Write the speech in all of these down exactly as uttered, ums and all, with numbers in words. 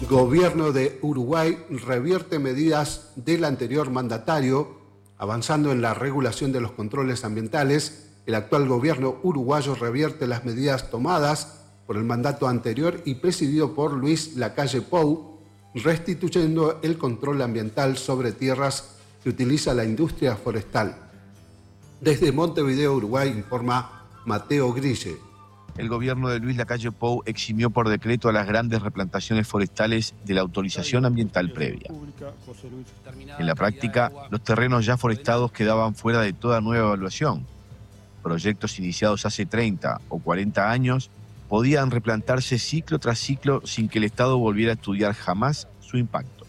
Gobierno de Uruguay revierte medidas del anterior mandatario, avanzando en la regulación de los controles ambientales. El actual gobierno uruguayo revierte las medidas tomadas por el mandato anterior y presidido por Luis Lacalle Pou, restituyendo el control ambiental sobre tierras que utiliza la industria forestal. Desde Montevideo, Uruguay, informa Mateo Grille. El gobierno de Luis Lacalle Pou eximió por decreto a las grandes replantaciones forestales de la autorización ambiental previa. En la práctica, los terrenos ya forestados quedaban fuera de toda nueva evaluación. Proyectos iniciados hace treinta o cuarenta años podían replantarse ciclo tras ciclo sin que el Estado volviera a estudiar jamás su impacto.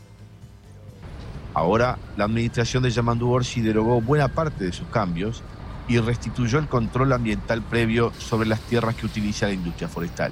Ahora, la administración de Yamandu Orsi derogó buena parte de sus cambios y restituyó el control ambiental previo sobre las tierras que utiliza la industria forestal.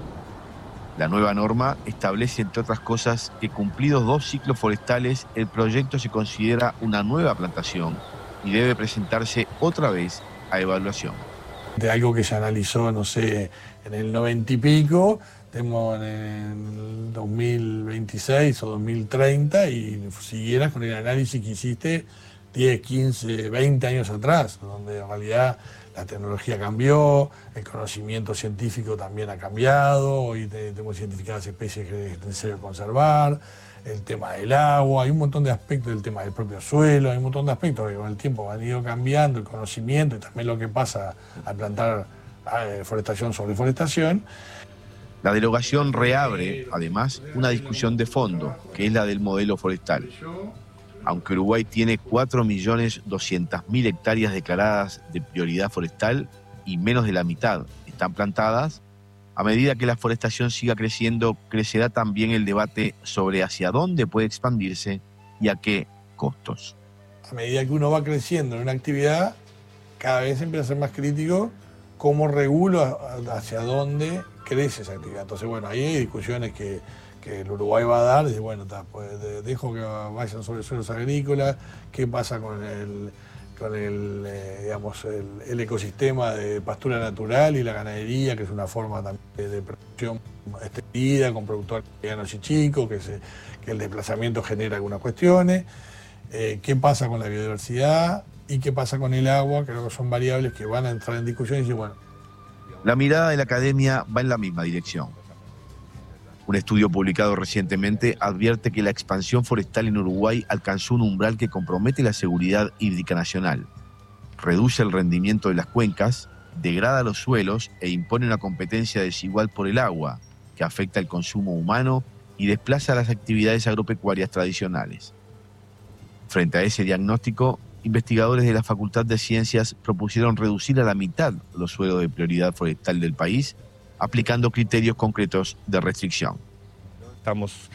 La nueva norma establece, entre otras cosas, que cumplidos dos ciclos forestales, el proyecto se considera una nueva plantación y debe presentarse otra vez a evaluación. De algo que se analizó, no sé, en el noventa y pico, tenemos en el dos mil veintiséis o dos mil treinta y siguieras con el análisis que hiciste diez, quince, veinte años atrás, donde en realidad la tecnología cambió, el conocimiento científico también ha cambiado, hoy tenemos identificadas especies que es necesario conservar, el tema del agua, hay un montón de aspectos del tema del propio suelo, hay un montón de aspectos que con el tiempo han ido cambiando, el conocimiento y también lo que pasa al plantar forestación sobre forestación. La derogación reabre, además, una discusión de fondo, que es la del modelo forestal. Aunque Uruguay tiene cuatro millones doscientas mil hectáreas declaradas de prioridad forestal y menos de la mitad están plantadas, a medida que la forestación siga creciendo, crecerá también el debate sobre hacia dónde puede expandirse y a qué costos. A medida que uno va creciendo en una actividad, cada vez empieza a ser más crítico cómo regulo hacia dónde crece esa actividad. Entonces, bueno, ahí hay discusiones que... que el Uruguay va a dar, dice, bueno, ta, pues dejo que vayan sobre suelos agrícolas, qué pasa con el, con el, eh, digamos, el, el ecosistema de pastura natural y la ganadería, que es una forma también de, de producción extendida, con productores medianos y chicos, que, se, que el desplazamiento genera algunas cuestiones, eh, qué pasa con la biodiversidad y qué pasa con el agua, creo que son variables que van a entrar en discusión y decir, bueno. La mirada de la academia va en la misma dirección. Un estudio publicado recientemente advierte que la expansión forestal en Uruguay alcanzó un umbral que compromete la seguridad hídrica nacional, reduce el rendimiento de las cuencas, degrada los suelos e impone una competencia desigual por el agua, que afecta el consumo humano y desplaza las actividades agropecuarias tradicionales. Frente a ese diagnóstico, investigadores de la Facultad de Ciencias propusieron reducir a la mitad los suelos de prioridad forestal del país, aplicando criterios concretos de restricción. Estamos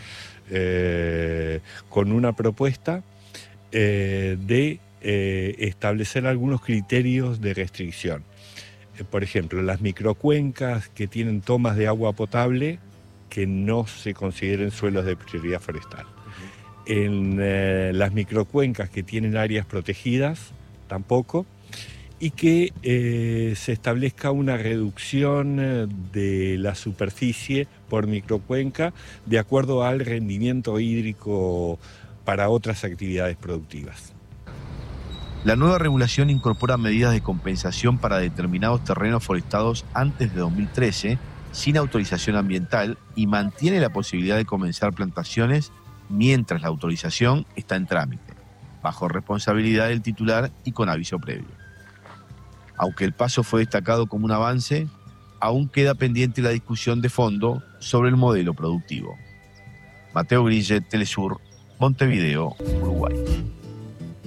eh, con una propuesta eh, de eh, establecer algunos criterios de restricción. Eh, por ejemplo, las microcuencas que tienen tomas de agua potable que no se consideren suelos de prioridad forestal. Uh-huh. En eh, las microcuencas que tienen áreas protegidas, tampoco. Y que eh, se establezca una reducción de la superficie por microcuenca de acuerdo al rendimiento hídrico para otras actividades productivas. La nueva regulación incorpora medidas de compensación para determinados terrenos forestados antes de dos mil trece, sin autorización ambiental, y mantiene la posibilidad de comenzar plantaciones mientras la autorización está en trámite, bajo responsabilidad del titular y con aviso previo. Aunque el paso fue destacado como un avance, aún queda pendiente la discusión de fondo sobre el modelo productivo. Mateo Grille, Telesur, Montevideo, Uruguay.